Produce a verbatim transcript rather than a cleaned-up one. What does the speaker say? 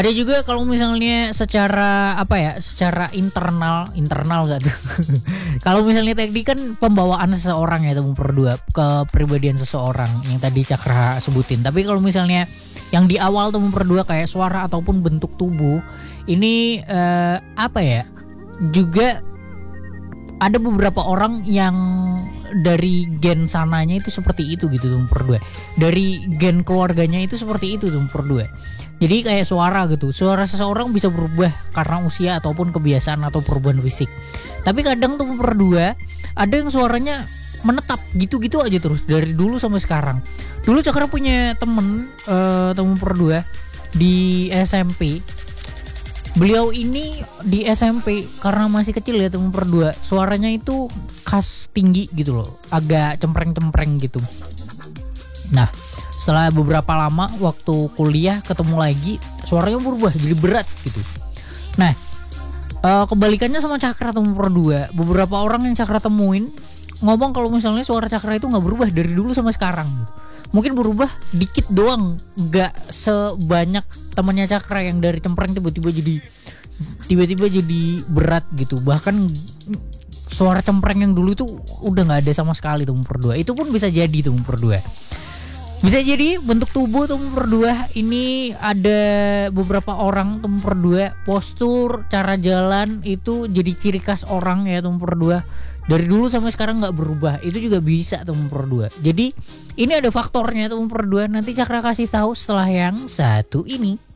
Ada juga kalau misalnya secara apa ya, secara internal internal gak tuh? Kalau misalnya teknik kan pembawaan seseorang ya, temu berdua, kepribadian seseorang yang tadi Cakra sebutin. Tapi kalau misalnya yang di awal temu berdua kayak suara ataupun bentuk tubuh, ini eh, apa ya? Juga ada beberapa orang yang dari gen sananya itu seperti itu gitu tuh berdua. Dari gen keluarganya itu seperti itu tuh berdua. Jadi kayak suara gitu. Suara seseorang bisa berubah karena usia ataupun kebiasaan atau perubahan fisik. Tapi kadang tuh berdua ada yang suaranya menetap gitu-gitu aja terus dari dulu sampai sekarang. Dulu Cakra punya temen uh, temen berdua di S M P. Beliau ini di S M P karena masih kecil ya temen berdua, suaranya itu khas tinggi gitu loh, agak cempreng-cempreng gitu. Nah, setelah beberapa lama waktu kuliah ketemu lagi, suaranya berubah jadi berat gitu. Nah, uh, kebalikannya sama Cakra temen berdua, beberapa orang yang Cakra temuin ngomong kalau misalnya suara Cakra itu nggak berubah dari dulu sampai sekarang gitu. Mungkin berubah dikit doang, nggak sebanyak temannya Cakra yang dari cempreng tiba-tiba jadi tiba-tiba jadi berat gitu. Bahkan suara cempreng yang dulu itu udah nggak ada sama sekali tuh berdua. Itu pun bisa jadi tuh berdua. Bisa jadi bentuk tubuh tuh berdua ini ada beberapa orang tuh berdua, postur, cara jalan itu jadi ciri khas orang ya tuh berdua. Dari dulu sampai sekarang nggak berubah, itu juga bisa tuh berdua. Jadi ini ada faktornya tuh berdua. Nanti Cakra kasih tahu setelah yang satu ini.